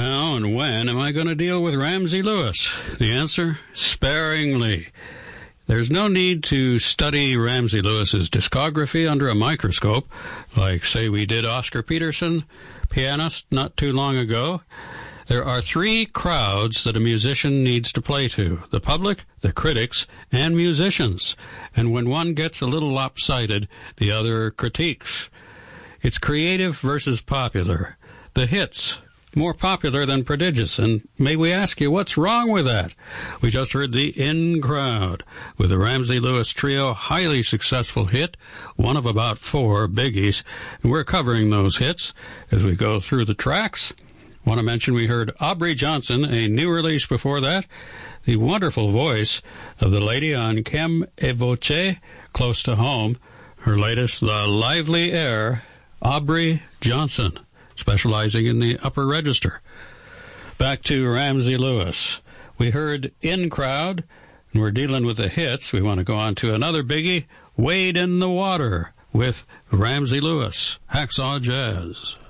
How and when am I going to deal with Ramsey Lewis? The answer, sparingly. There's no need to study Ramsey Lewis's discography under a microscope, like, say, we did Oscar Peterson, pianist, not too long ago. There are three crowds that a musician needs to play to: the public, the critics, and musicians. And when one gets a little lopsided, the other critiques. It's creative versus popular. The hits, more popular than prodigious. And may we ask you, what's wrong with that? We just heard the In Crowd with the Ramsey Lewis Trio, highly successful hit, one of about 4 biggies. And we're covering those hits as we go through the tracks. Want to mention we heard Aubrey Johnson, a new release before that, the wonderful voice of the lady on Chem et Voce, close to home. Her latest, The Lively Air, Aubrey Johnson, specializing in the upper register. Back to Ramsey Lewis. We heard In Crowd, and we're dealing with the hits. We want to go on to another biggie, Wade in the Water, with Ramsey Lewis, Hacksaw Jazz.